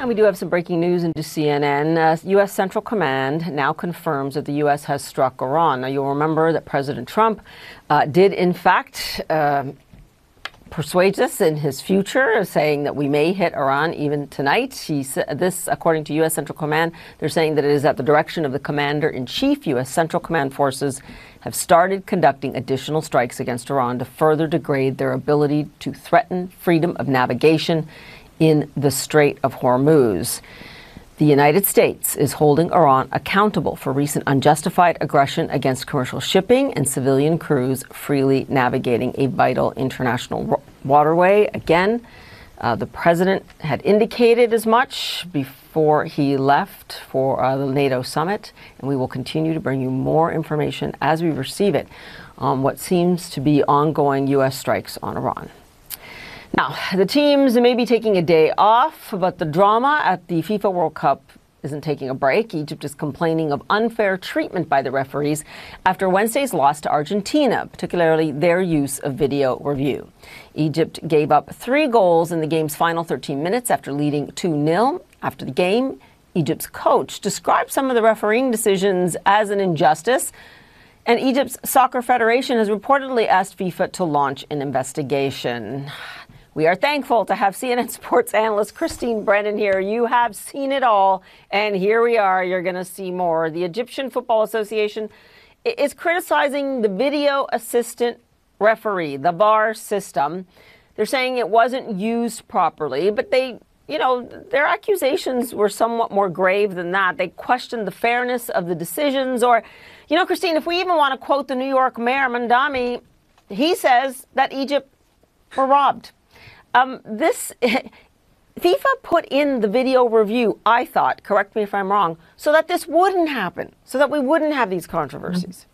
And we do have some breaking news into CNN. U.S. Central Command now confirms that the U.S. has struck Iran. Now, you'll remember that President Trump did, in fact, persuade us in his future, saying that we may hit Iran even tonight. He said this, according to U.S. Central Command. They're saying that it is at the direction of the Commander-in-Chief. U.S. Central Command forces have started conducting additional strikes against Iran to further degrade their ability to threaten freedom of navigation in the Strait of Hormuz. The United States is holding Iran accountable for recent unjustified aggression against commercial shipping and civilian crews freely navigating a vital international waterway. Again, the president had indicated as much before he left for the NATO summit, and we will continue to bring you more information as we receive it on what seems to be ongoing U.S. strikes on Iran. Now, the teams may be taking a day off, but the drama at the FIFA World Cup isn't taking a break. Egypt is complaining of unfair treatment by the referees after Wednesday's loss to Argentina, particularly their use of video review. Egypt gave up 3 goals in the game's final 13 minutes after leading 2-0. After the game, Egypt's coach described some of the refereeing decisions as an injustice, and Egypt's Soccer Federation has reportedly asked FIFA to launch an investigation. We are thankful to have CNN sports analyst Christine Brennan here. You have seen it all, and here we are. You're going to see more. The Egyptian Football Association is criticizing the video assistant referee, the VAR system. They're saying it wasn't used properly, but their accusations were somewhat more grave than that. They questioned the fairness of the decisions. Or, Christine, if we even want to quote the New York mayor, Mandami, he says that Egypt were robbed. FIFA put in the video review, I thought, correct me if I'm wrong, so that this wouldn't happen, so that we wouldn't have these controversies.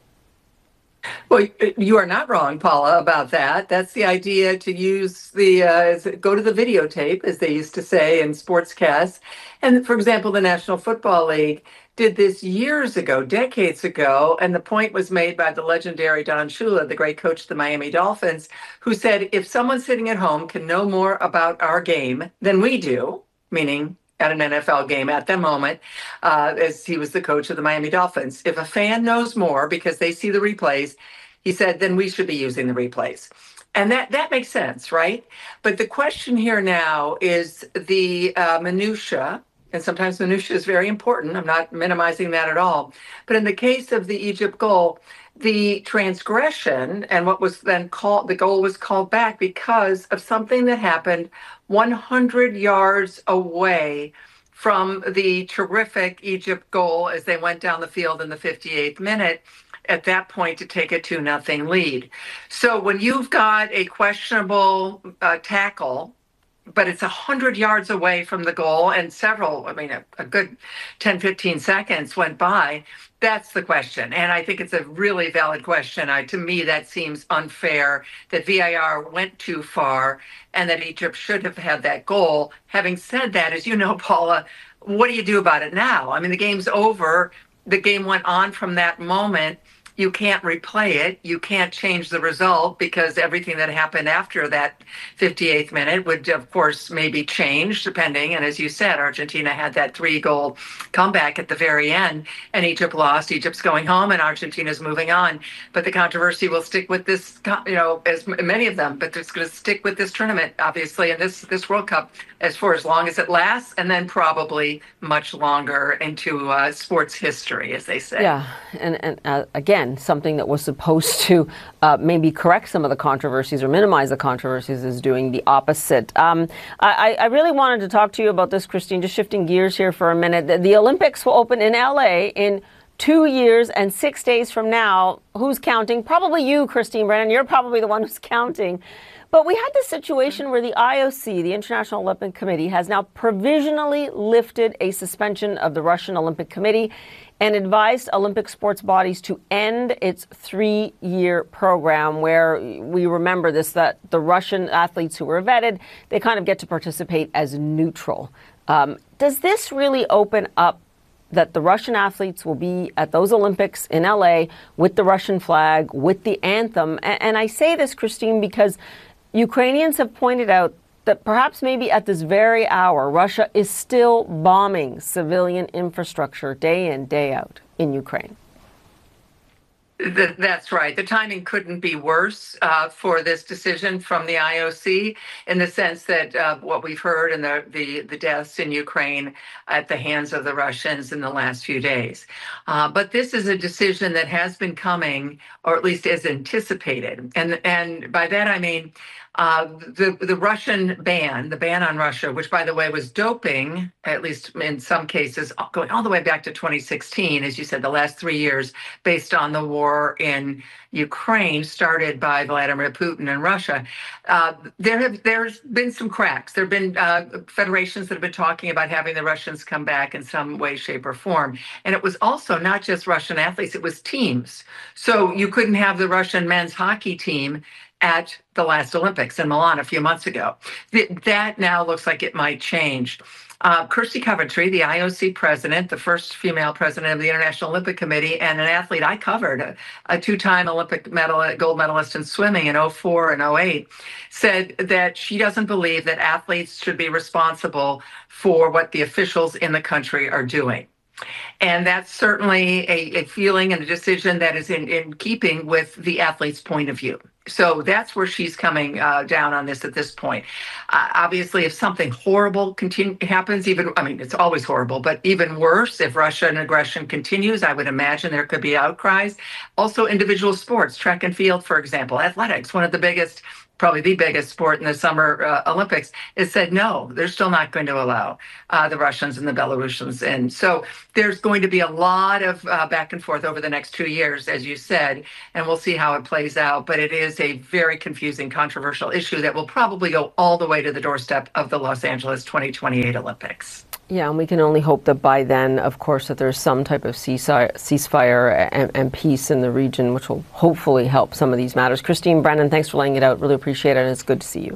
Well, you are not wrong, Paula, about that. That's the idea, to use go to the videotape, as they used to say in sportscasts. And for example, the National Football League did this years ago, decades ago, and the point was made by the legendary Don Shula, the great coach of the Miami Dolphins, who said, if someone sitting at home can know more about our game than we do, meaning at an NFL game at the moment, as he was the coach of the Miami Dolphins, if a fan knows more because they see the replays, he said, then we should be using the replays. And that makes sense, right? But the question here now is the minutia. And sometimes minutia is very important. I'm not minimizing that at all. But in the case of the Egypt goal, the transgression and what was then called, the goal was called back because of something that happened 100 yards away from the terrific Egypt goal as they went down the field in the 58th minute, at that point to take a 2-0 lead. So when you've got a questionable tackle, but it's 100 yards away from the goal and a good 10, 15 seconds went by. That's the question. And I think it's a really valid question. To me, that seems unfair that VAR went too far and that Egypt should have had that goal. Having said that, as you know, Paula, what do you do about it now? I mean, the game's over. The game went on from that moment. You can't replay it. You can't change the result because everything that happened after that 58th minute would, of course, maybe change depending. And as you said, Argentina had that 3-goal comeback at the very end and Egypt lost. Egypt's going home and Argentina's moving on. But the controversy will stick with this, as many of them, but it's going to stick with this tournament, obviously, and this World Cup for as long as it lasts, and then probably much longer into sports history, as they say. Yeah, and again, something that was supposed to maybe correct some of the controversies or minimize the controversies is doing the opposite. I really wanted to talk to you about this, Christine, just shifting gears here for a minute. The Olympics will open in LA in 2 years and 6 days from now. Who's counting? Probably you, Christine Brennan. You're probably the one who's counting. But we had this situation where the IOC, the International Olympic Committee, has now provisionally lifted a suspension of the Russian Olympic Committee and advised Olympic sports bodies to end its 3-year program, where we remember this, that the Russian athletes who were vetted, they kind of get to participate as neutral. Does this really open up that the Russian athletes will be at those Olympics in LA with the Russian flag, with the anthem? And I say this, Christine, because Ukrainians have pointed out that perhaps maybe at this very hour, Russia is still bombing civilian infrastructure day in, day out in Ukraine. That's right. The timing couldn't be worse for this decision from the IOC, in the sense that what we've heard and the deaths in Ukraine at the hands of the Russians in the last few days. But this is a decision that has been coming, or at least is anticipated. And by that I mean the Russian ban, the ban on Russia, which, by the way, was doping, at least in some cases, going all the way back to 2016, as you said, the last 3 years, based on the war in Ukraine started by Vladimir Putin and Russia. There's been some cracks. There have been federations that have been talking about having the Russians come back in some way, shape, or form. And it was also not just Russian athletes, it was teams. So you couldn't have the Russian men's hockey team at the last Olympics in Milan a few months ago. That now looks like it might change. Kirsty Coventry, the IOC president, the first female president of the International Olympic Committee, and an athlete I covered, a two-time Olympic gold medalist in swimming in 2004 and 2008, said that she doesn't believe that athletes should be responsible for what the officials in the country are doing. And that's certainly a feeling and a decision that is in keeping with the athlete's point of view. So that's where she's coming down on this at this point. Obviously, if something horrible happens, it's always horrible, but even worse, if Russian aggression continues, I would imagine there could be outcries. Also, individual sports, track and field, for example, athletics, one of the biggest, probably the biggest sport in the Summer Olympics, is said no, they're still not going to allow the Russians and the Belarusians in. So there's going to be a lot of back and forth over the next 2 years, as you said, and we'll see how it plays out. But it is a very confusing, controversial issue that will probably go all the way to the doorstep of the Los Angeles 2028 Olympics. Yeah, and we can only hope that by then, of course, that there's some type of ceasefire and peace in the region, which will hopefully help some of these matters. Christine Brennan, thanks for laying it out. Really appreciate it, and it's good to see you.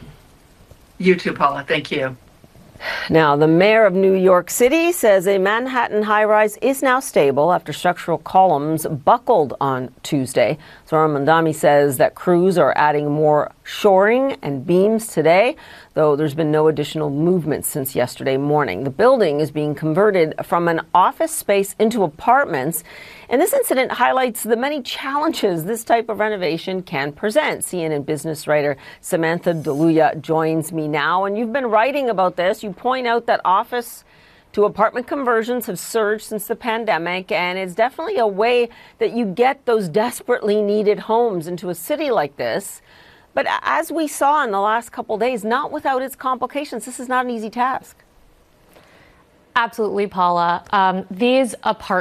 You too, Paula. Thank you. Now, the mayor of New York City says a Manhattan high-rise is now stable after structural columns buckled on Tuesday. Zohran Mamdani says that crews are adding more shoring and beams today, though there's been no additional movement since yesterday morning. The building is being converted from an office space into apartments, and this incident highlights the many challenges this type of renovation can present. CNN business writer Samantha DeLuya joins me now, and you've been writing about this. You point out that office to apartment conversions have surged since the pandemic, and it's definitely a way that you get those desperately needed homes into a city like this. But as we saw in the last couple of days, not without its complications, this is not an easy task. Absolutely, Paula. These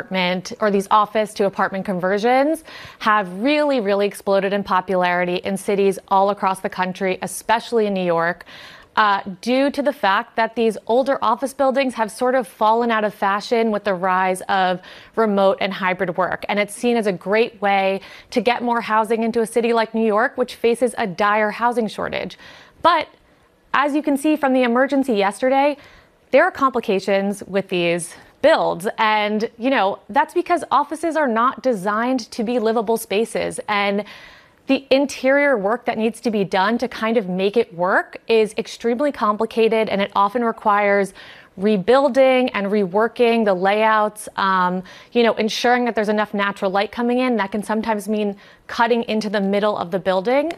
office to apartment conversions have really exploded in popularity in cities all across the country, especially in New York, due to the fact that these older office buildings have sort of fallen out of fashion with the rise of remote and hybrid work. And it's seen as a great way to get more housing into a city like New York, which faces a dire housing shortage. But as you can see from the emergency yesterday, there are complications with these builds. And, that's because offices are not designed to be livable spaces. And the interior work that needs to be done to kind of make it work is extremely complicated, and it often requires rebuilding and reworking the layouts, ensuring that there's enough natural light coming in. That can sometimes mean cutting into the middle of the building.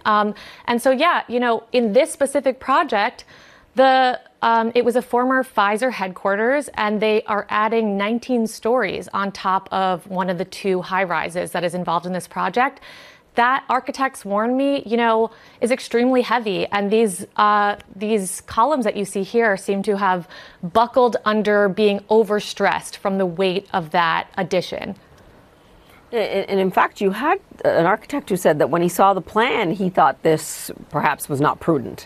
In this specific project, it was a former Pfizer headquarters, and they are adding 19 stories on top of one of the two high rises that is involved in this project. That, architects warned me, is extremely heavy. And these columns that you see here seem to have buckled under being overstressed from the weight of that addition. And in fact, you had an architect who said that when he saw the plan, he thought this perhaps was not prudent.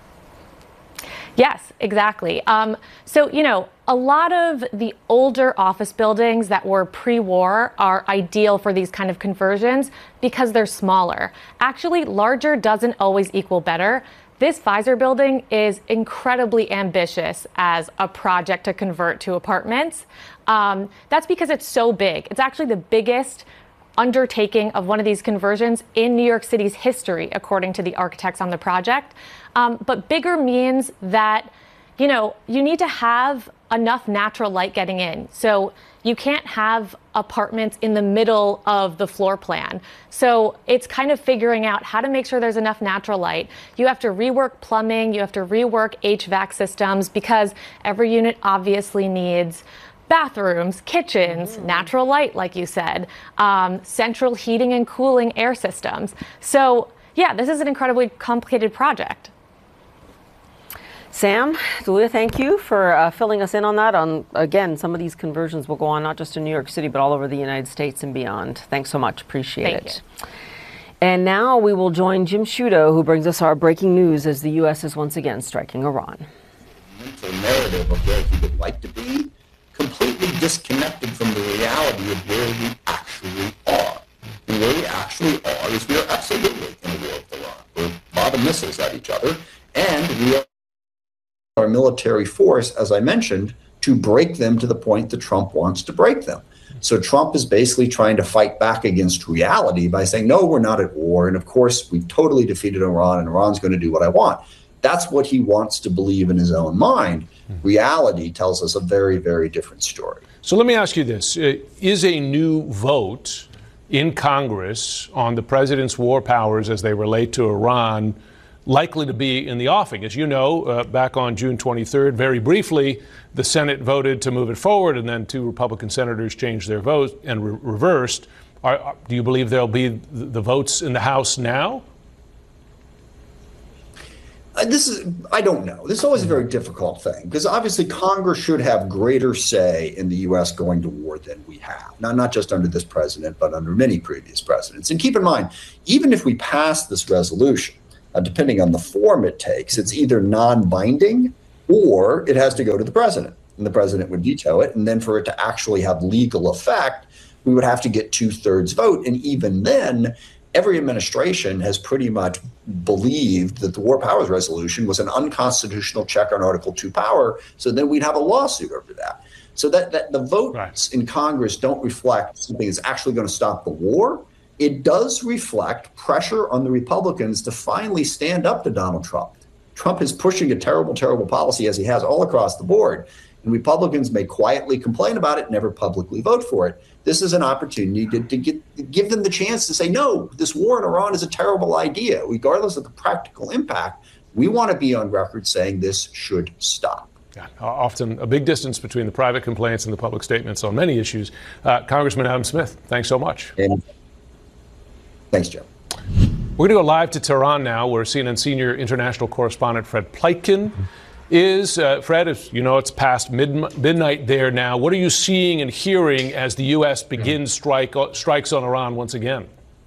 Yes, exactly. A lot of the older office buildings that were pre-war are ideal for these kind of conversions because they're smaller. Actually, larger doesn't always equal better. This Pfizer building is incredibly ambitious as a project to convert to apartments. That's because it's so big. It's actually the biggest undertaking of one of these conversions in New York City's history, according to the architects on the project. But bigger means that, you need to have enough natural light getting in. So you can't have apartments in the middle of the floor plan. So it's kind of figuring out how to make sure there's enough natural light. You have to rework plumbing, you have to rework HVAC systems, because every unit obviously needs bathrooms, kitchens, natural light, like you said, central heating and cooling air systems. So yeah, this is an incredibly complicated project. Sam, Julia, thank you for filling us in on that. Again, some of these conversions will go on not just in New York City, but all over the United States and beyond. Thanks so much. Appreciate it. And now we will join Jim Sciutto, who brings us our breaking news as the U.S. is once again striking Iran. Mental narrative of where he would like to be, completely disconnected from the reality of where we actually are. And where we actually are is we are absolutely in a war with Iran. We're lobbing missiles at each other, and we are our military force, as I mentioned, to break them to the point that Trump wants to break them. So Trump is basically trying to fight back against reality by saying, no, we're not at war. And of course, we've totally defeated Iran, and Iran's going to do what I want. That's what he wants to believe in his own mind. Reality tells us a very, very different story. So let me ask you this. Is a new vote in Congress on the president's war powers as they relate to Iran likely to be in the offing? As you know, back on June 23rd, very briefly, the Senate voted to move it forward, and then 2 Republican senators changed their vote and reversed. Do you believe there'll be the votes in the House now? I don't know. This is always a very difficult thing, because obviously Congress should have greater say in the U.S. going to war than we have. Not just under this president, but under many previous presidents. And keep in mind, even if we pass this resolution, depending on the form it takes, it's either non-binding or it has to go to the president, and the president would veto it. And then for it to actually have legal effect, we would have to get 2/3 vote. And even then, every administration has pretty much believed that the War Powers Resolution was an unconstitutional check on Article 2 power. So then we'd have a lawsuit over that. So that the votes in Congress don't reflect something that's actually going to stop the war. It does reflect pressure on the Republicans to finally stand up to Donald Trump. Trump is pushing a terrible, terrible policy, as he has all across the board. And Republicans may quietly complain about it, never publicly vote for it. This is an opportunity to give them the chance to say, no, this war in Iran is a terrible idea. Regardless of the practical impact, we want to be on record saying this should stop. Yeah, often a big distance between the private complaints and the public statements on many issues. Congressman Adam Smith, thanks so much. Thanks, Joe. We're going to go live to Tehran now, where CNN senior international correspondent Fred Pleitgen is. Fred, as you know, it's past midnight there now. What are you seeing and hearing as the U.S. begins strikes on Iran once again?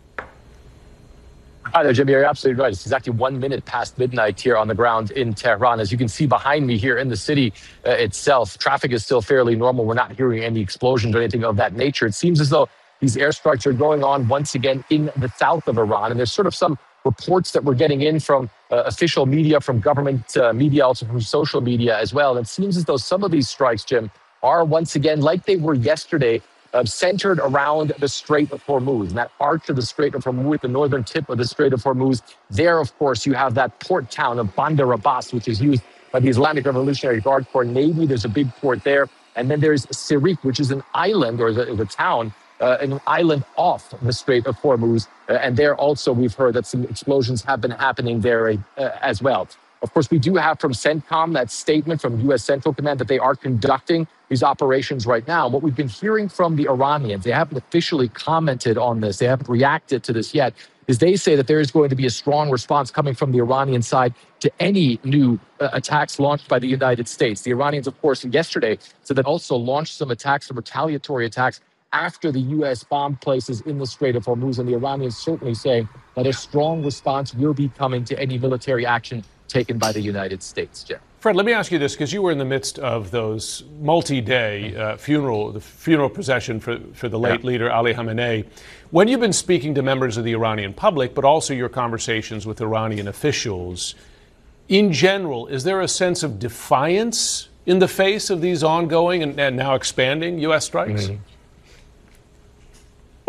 Hi there, Jimmy. You're absolutely right. It's exactly 1 minute past midnight here on the ground in Tehran. As you can see behind me here in the city itself, traffic is still fairly normal. We're not hearing any explosions or anything of that nature. It seems as though these airstrikes are going on once again in the south of Iran. And there's sort of some reports that we're getting in from official media, from government media, also from social media as well. And it seems as though some of these strikes, Jim, are once again, like they were yesterday, centered around the Strait of Hormuz. And that arch of the Strait of Hormuz, the northern tip of the Strait of Hormuz, there, of course, you have that port town of Bandar Abbas, which is used by the Islamic Revolutionary Guard Corps Navy. There's a big port there. And then there's Sirik, which is an island, or the town, an island off the Strait of Hormuz. And there also we've heard that some explosions have been happening there as well. Of course, we do have from CENTCOM that statement from U.S. Central Command that they are conducting these operations right now. What we've been hearing from the Iranians, they haven't officially commented on this, they haven't reacted to this yet, is they say that there is going to be a strong response coming from the Iranian side to any new attacks launched by the United States. The Iranians, of course, yesterday said that also launched some attacks, some retaliatory attacks, after the U.S. bombed places in the Strait of Hormuz. And the Iranians certainly saying that a strong response will be coming to any military action taken by the United States, Jeff. Fred, let me ask you this, because you were in the midst of those multi-day the funeral procession for the late leader Ali Khamenei. When you've been speaking to members of the Iranian public, but also your conversations with Iranian officials, in general, is there a sense of defiance in the face of these ongoing and now expanding U.S. strikes? Mm-hmm.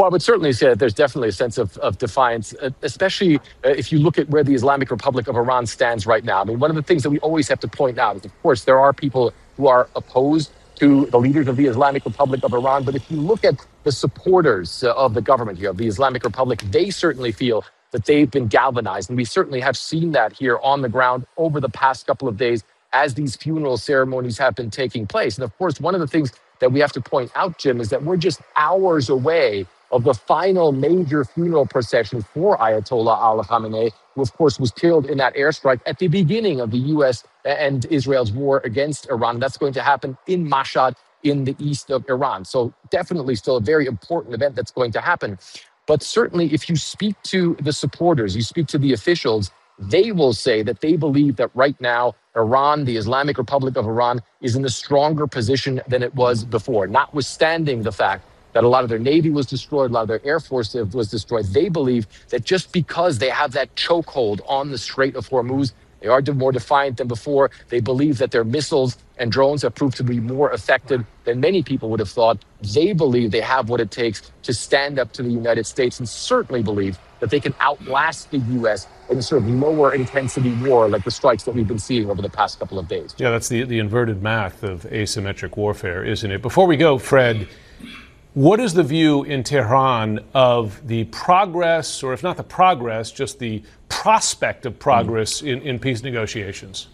Well, I would certainly say that there's definitely a sense of defiance, especially if you look at where the Islamic Republic of Iran stands right now. I mean, one of the things that we always have to point out is, of course, there are people who are opposed to the leaders of the Islamic Republic of Iran. But if you look at the supporters of the government here, of the Islamic Republic, they certainly feel that they've been galvanized. And we certainly have seen that here on the ground over the past couple of days as these funeral ceremonies have been taking place. And of course, one of the things that we have to point out, Jim, is that we're just hours away of the final major funeral procession for Ayatollah Ali Khamenei, who, of course, was killed in that airstrike at the beginning of the U.S. and Israel's war against Iran. That's going to happen in Mashhad in the east of Iran. So definitely still a very important event that's going to happen. But certainly, if you speak to the supporters, you speak to the officials, they will say that they believe that right now, Iran, the Islamic Republic of Iran, is in a stronger position than it was before, notwithstanding the fact that a lot of their Navy was destroyed, a lot of their Air Force was destroyed. They believe that just because they have that chokehold on the Strait of Hormuz, they are more defiant than before. They believe that their missiles and drones have proved to be more effective than many people would have thought. They believe they have what it takes to stand up to the United States, and certainly believe that they can outlast the U.S. in a sort of lower intensity war like the strikes that we've been seeing over the past couple of days. Yeah, that's the inverted math of asymmetric warfare, isn't it? Before we go, Fred, what is the view in Tehran of the progress, or if not the progress, just the prospect of progress in peace negotiations?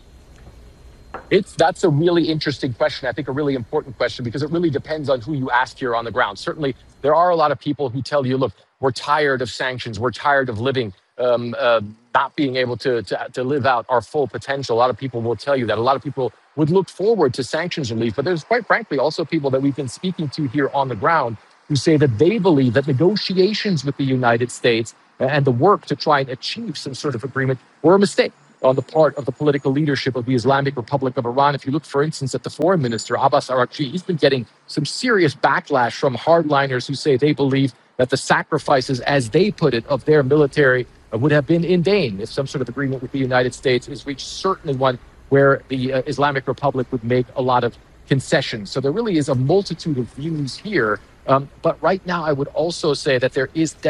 That's a really interesting question. I think a really important question, because it really depends on who you ask here on the ground. Certainly, there are a lot of people who tell you, look, we're tired of sanctions. We're tired of living, not being able to live out our full potential. A lot of people will tell you that. A lot of people would look forward to sanctions relief. But there's, quite frankly, also people that we've been speaking to here on the ground who say that they believe that negotiations with the United States and the work to try and achieve some sort of agreement were a mistake on the part of the political leadership of the Islamic Republic of Iran. If you look, for instance, at the foreign minister, Abbas Araghchi, he's been getting some serious backlash from hardliners who say they believe that the sacrifices, as they put it, of their military would have been in vain if some sort of agreement with the United States is reached, certainly one where the Islamic Republic would make a lot of concessions. So there really is a multitude of views here. But right now, I would also say that there is